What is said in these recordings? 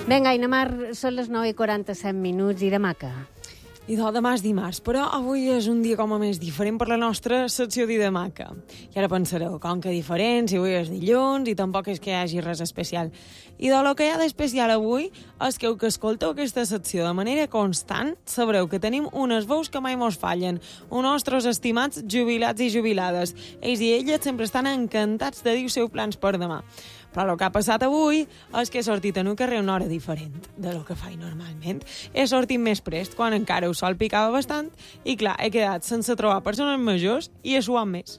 Vinga, Inamar, són les 9:47 i demà què? I demà és dimarts, però avui és un dia com a més diferent per la nostra secció d'Idemaca. I ara pensareu, com que diferent, si avui és dilluns i tampoc és que hi hagi res especial. I del que hi ha d'especial avui és que escolteu aquesta secció de manera constant, sabreu que tenim unes veus que mai mos fallen, uns nostres estimats jubilats i jubilades. Ells i elles sempre estan encantats de dir els seus plans per demà. Però el que ha passat avui és que he sortit en un carrer una hora diferent de lo que faig normalment. He sortit més prest, quan encara el sol picava bastant, i clar, he quedat sense trobar persones majors i he suat més.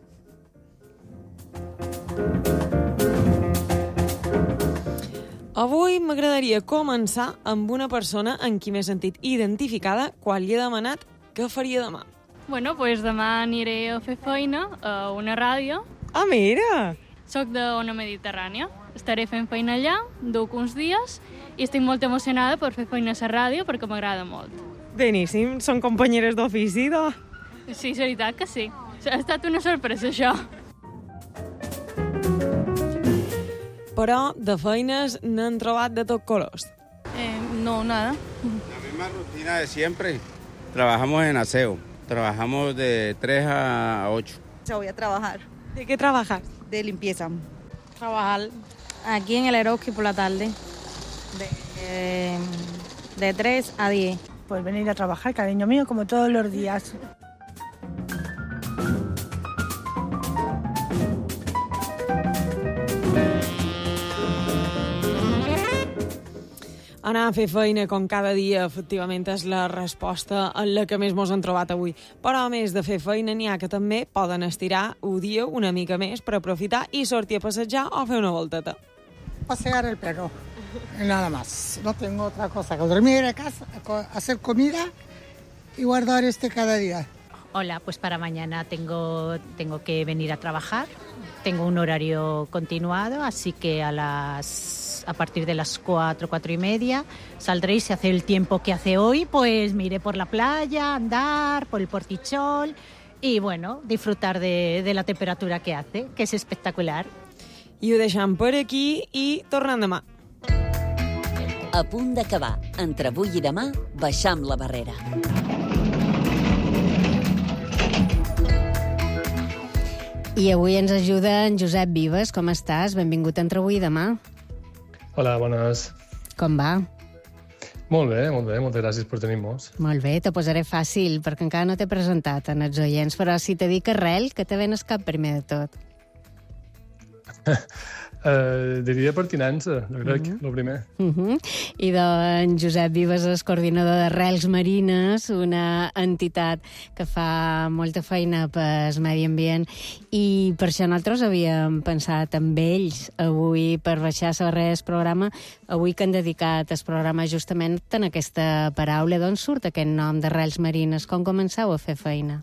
Avui m'agradaria començar amb una persona en qui m'he sentit identificada quan li he demanat què faria demà. Bueno, pues demà aniré a fer feina a una ràdio. Ah, mira! Soc d'Ona Mediterrània. Estaré fent feina allà, duc uns dies, i estic molt emocionada per fer feina a la ràdio perquè m'agrada molt. Beníssim, són companyeres d'ofici, doncs. Sí, és veritat que sí. Ha estat una sorpresa, això. Però de feines n'han trobat de tot colors. No, nada. La misma rutina de siempre. Trabajamos en aseo. Trabajamos de 3 a 8. Yo voy a trabajar ¿De qué trabajas? de limpieza. Trabajar aquí en el Eroski por la tarde, de 3 a 10. Pues venir a trabajar, cariño mío, como todos los días. Anar a fer feina com cada dia, efectivament, és la resposta en la que més mos han trobat avui. Però a més de fer feina, n'hi ha que també poden estirar un dia una mica més per aprofitar i sortir a passejar o fer una volteta. Pasear el perro, nada más. No tengo otra cosa que dormir en casa, hacer comida y guardar cada día. Hola, pues para mañana tengo que venir a trabajar. Tengo un horario continuado, así que a partir de las 4 y media saldré y si hace el tiempo que hace hoy, pues me iré por la playa, andar por el portichol y bueno, disfrutar de la temperatura que hace, que es espectacular. I ho deixem per aquí i tornem demà. A punt d'acabar. Entre avui i demà, baixam la barrera. I avui ens ajuda en Josep Vives. Com estàs? Benvingut a Entre avui i demà. Hola, bones. Com va? Molt bé. Moltes gràcies per tenir-nos. Molt bé, te posaré fàcil, perquè encara no t'he presentat en els oients, però si te dic Arrel, que te ven el cap primer de tot. Diria pertinença, jo crec, el primer. I en Josep Vives és coordinador d'Arrels Marines, una entitat que fa molta feina pel medi ambient, i per això nosaltres havíem pensat amb ells avui per baixar la barrera del programa, avui que han dedicat el programa justament en aquesta paraula. D'on surt aquest nom d'Arrels Marines? Com començau a fer feina?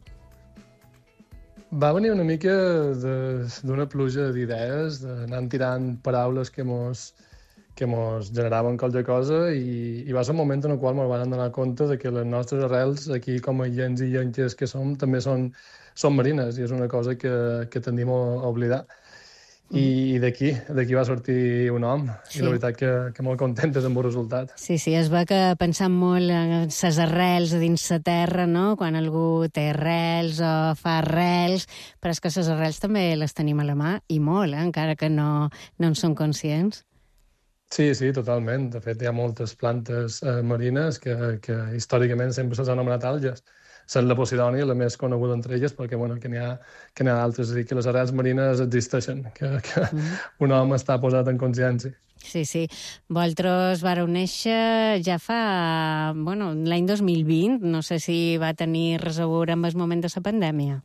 Va venir una mica d'una pluja d'idees, d'anar tirant paraules que mos generaven qualque cosa i va ser un moment en el qual ens vam donar compte de que les nostres arrels, aquí com a illencs i illenques que som, també són marines i és una cosa que tendim a oblidar. I d'aquí va sortir un nom, sí. I la veritat que molt contentes amb el resultat. Sí, es ve que pensant molt en les arrels a dins la terra, no? Quan algú té arrels o fa arrels, però és que les arrels també les tenim a la mà, i molt, encara que no en som conscients. Sí, totalment. De fet, hi ha moltes plantes marines que històricament sempre se'ls ha anomenat algues. Sent la Posidònia, la més coneguda entre elles, perquè que n'hi ha d'altres, és a dir, que les arrels marines existeixen, que un home està posat en consciència. Sí. Vosaltres vareu néixer ja fa, l'any 2020, no sé si va tenir res a veure amb el moment de la pandèmia.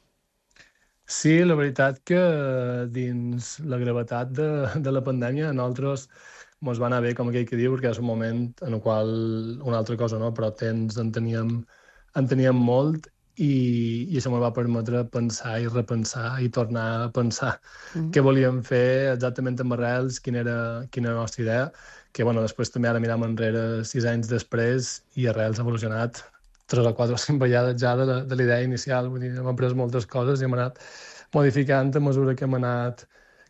Sí, la veritat que dins la gravetat de la pandèmia nosaltres ens va anar bé, com aquell que diu, perquè és un moment en el qual, una altra cosa no, però temps en teníem molt i això ens va permetre pensar i repensar i tornar a pensar què volíem fer exactament amb arrels, quina era la nostra idea, que després també ara miram enrere 6 anys després i arrels ha evolucionat 3 o 4 o 5 vegades ja de la idea inicial. Vull dir, hem après moltes coses i hem anat modificant a mesura que hem anat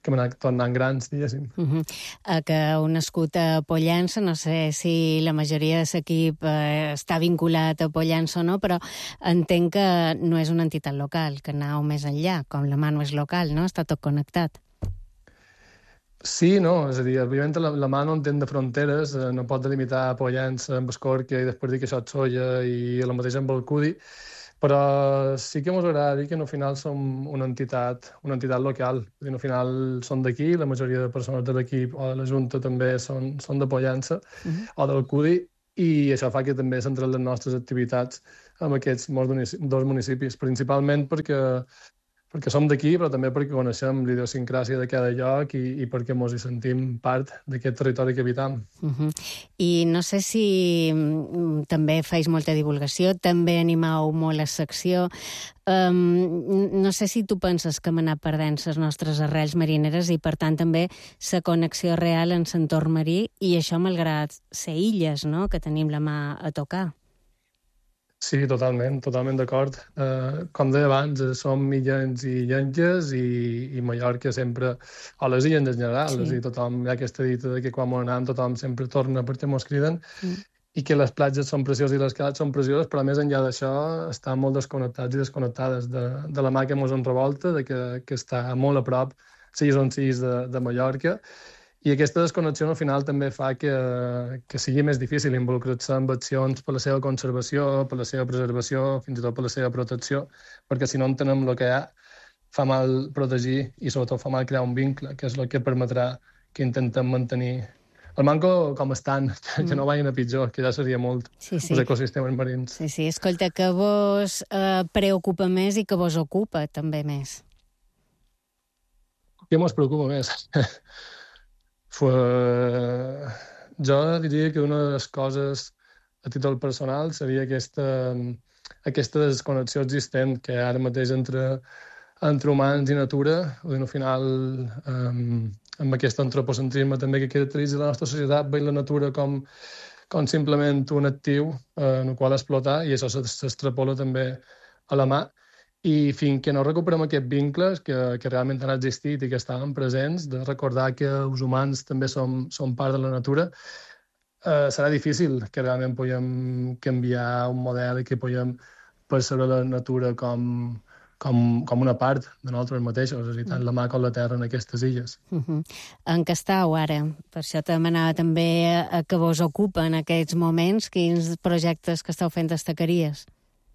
hem anat tornant grans, diguéssim. Que heu nascut a Pollença, no sé si la majoria de l'equip està vinculat a Pollença o no, però entenc que no és una entitat local, que aneu més enllà, com la mà no és local, no? Està tot connectat. Sí, no, és a dir, òbviament la mà no entén de fronteres, no pot delimitar Pollença amb Escòrquia i després dir que això és Sóller i el mateix amb el Cudi, però sí que ens agrada dir que al final som una entitat local. Al final són d'aquí, la majoria de persones de l'equip o de la Junta també són de Pollença o del Cudi, i això fa que també centrem les nostres activitats en aquests dos municipis, principalment perquè som d'aquí, però també perquè coneixem l'idiosincràsia de cada lloc i perquè ens hi sentim part d'aquest territori que habitam. I no sé si també feis molta divulgació, també animeu molt la secció. No sé si tu penses que hem anat perdent les nostres arrels marineres i, per tant, també la connexió real en l'entorn marí, i això malgrat ser illes, no?, que tenim la mà a tocar. Sí, totalment d'acord. Com deia abans, som illens i illenques i Mallorca sempre, o les illes en general, sí. Tothom, hi ha aquesta dita de que quan m'ho anem tothom sempre torna perquè mos criden, i que les platges són precioses i les calats són precioses, però més enllà d'això estan molt desconnectats i desconnectades de la mà que mos enrevolta, de que està molt a prop, siguis on siguis de Mallorca. I aquesta desconnexió al final també fa que sigui més difícil involucrar-se en accions per la seva conservació, per la seva preservació, fins i tot per la seva protecció, perquè si no entenem el que hi ha, fa mal protegir i sobretot fa mal crear un vincle, que és el que permetrà que intentem mantenir el manco com estan, que no vagin a pitjor, que ja seria molt, els ecosistemes marins. Sí, escolta, que vos preocupa més i que vos ocupa també més? Què mos preocupa més? Jo diria que una de les coses a títol personal seria aquesta desconnexió existent que ara mateix entre humans i natura, al final amb aquest antropocentrisme també que caracteritza la nostra societat, veiem la natura com simplement un actiu en el qual explotar, i això s'extrapola també a la mà. I fins que no recuperem aquests vincles que realment han existit i que estaven presents, de recordar que els humans també som part de la natura, serà difícil que realment puguem canviar un model i que puguem percebre la natura com una part de nosaltres mateixos, és a dir, tant la mà com la terra en aquestes illes. En què estàu ara? Per això te demanava també a què vos ocupa en aquests moments, quins projectes que esteu fent destacaries?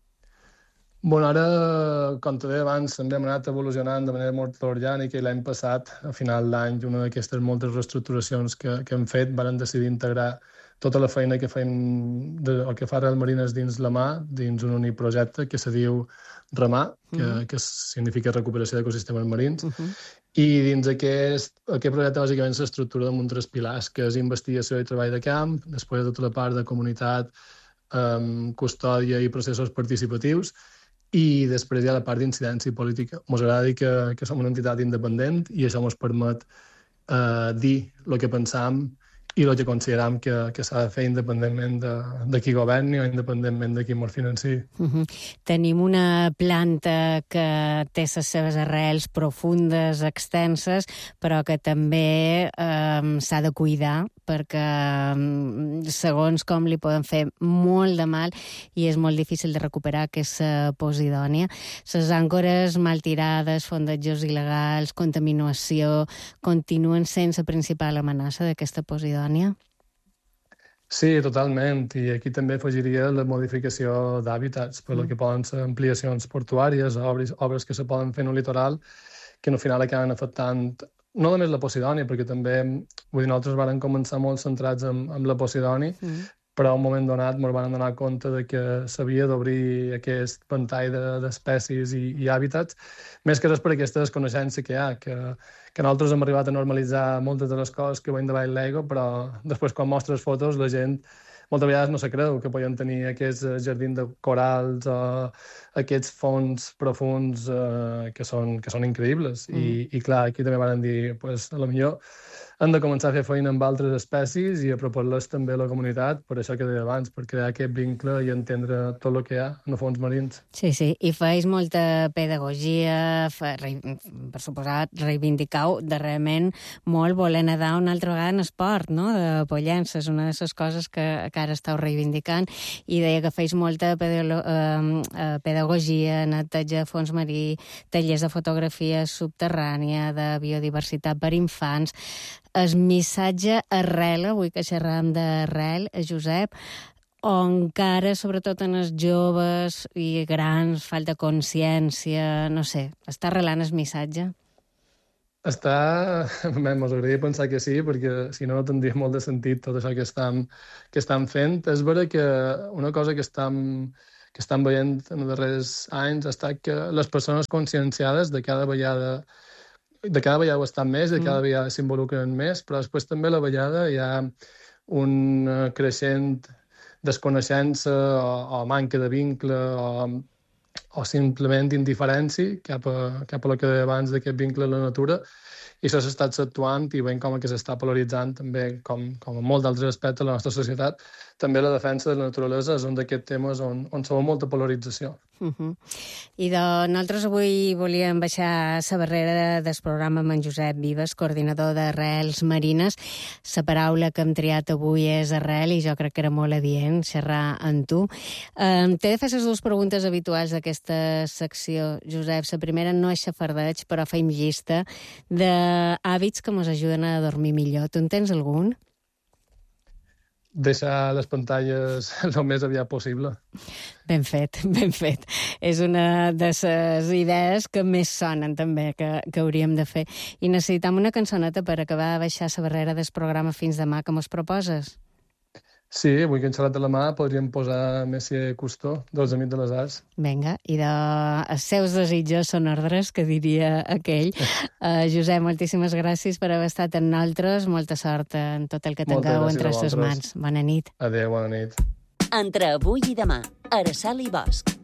Ara, com te deia abans, també hem anat evolucionant de manera molt orgànica i l'any passat, a final d'any, una d'aquestes moltes reestructuracions que hem fet, vam decidir integrar tota la feina que fem, el que fa Arrels Marines dins la mà, dins un únic projecte que se diu REMAR, que significa recuperació d'ecosistemes marins, i dins aquest projecte bàsicament s'estructura damunt 3 pilars, que és investigació i treball de camp, després tota la part de comunitat, custòdia i processos participatius, i després hi ha la part d'incidència política. Ens agrada dir que som una entitat independent i això ens permet dir el que pensam i el que consideram que s'ha de fer independentment de qui governi o independentment de qui ens financi. Tenim una planta que té les seves arrels profundes, extenses, però que també s'ha de cuidar, perquè segons com li poden fer molt de mal i és molt difícil de recuperar, que és la posidònia. Les àncores mal tirades, fondejos il·legals, contaminació, continuen sent la principal amenaça d'aquesta posidònia? Sí, totalment. I aquí també afegiria la modificació d'hàbitats, per el que poden ser ampliacions portuàries, obres que se poden fer en un litoral, que al final acaben afectant no només la posidònia, perquè també nosaltres vam començar molt centrats en la posidònia, però a un moment donat ens vam donar compte de que s'havia d'obrir aquest ventall d'espècies i hàbitats, més que res per aquesta desconeixença que hi ha, que nosaltres hem arribat a normalitzar moltes de les coses que veiem davall l'ego, però després quan mostres fotos la gent moltes vegades no se creu que podem tenir aquests jardins de corals o aquests fons profuns que són increïbles. I clar, aquí també van dir, a lo millor hem de començar a fer feina amb altres espècies i apropar-les també a la comunitat, per això que deia abans, per crear aquest vincle i entendre tot el que hi ha en els fons marins. Sí, i feis molta pedagogia, per suposat, reivindicau darrerament molt voler nedar una altra vegada en esport, no?, de Pollença, és una de les coses que ara estàu reivindicant, i deia que feis molta pedagogia, neteja de fons marí, tallers de fotografia subterrània, de biodiversitat per infants. El missatge arrel, avui que xerràvem d'arrel, Josep, o encara, sobretot en els joves i grans, falta consciència, no sé, està arrelant el missatge? Mos agradaria pensar que sí, perquè si no tindria molt de sentit tot això que estan fent. És vera que una cosa que estan veient en els darrers anys ha estat que les persones conscienciades de cada vegada ho estan més, de cada vegada s'involucren més, però després també a la vegada hi ha un creixent desconeixença o manca de vincle o simplement indiferència cap a el que deia abans d'aquest vincle a la natura, i això s'està accentuant i veiem com que s'està polaritzant també, com en molts d'altres aspectes de la nostra societat. També la defensa de la naturalesa és un d'aquests temes on sabem molta polarització. I nosaltres avui volíem baixar la barrera del programa amb en Josep Vives, coordinador d'Arrels Marines. La paraula que hem triat avui és arrel i jo crec que era molt adient xerrar amb tu. T'he de fer les dues preguntes habituals d'aquesta secció, Josep. La primera no és xafardeig, però feim llista d'hàbits que ens ajuden a dormir millor. Tu en tens algun? Deixar les pantalles el més aviat possible. Ben fet, ben fet. És una de les idees que més sonen també, que hauríem de fer. I necessitam una cançoneta per acabar de baixar la barrera del programa fins demà. Que mos proposes? Sí, avui que hem xerrat de la mà podríem posar Messi Cousteau, dels Amics de les Arts. Vinga, i els seus desitjos són ordres, que diria aquell. Josep, moltíssimes gràcies per haver estat amb nosaltres. Molta sort en tot el que tingueu entre les mans. Bona nit. Adéu, bona nit. Entre avui i demà, Araceli Bosch.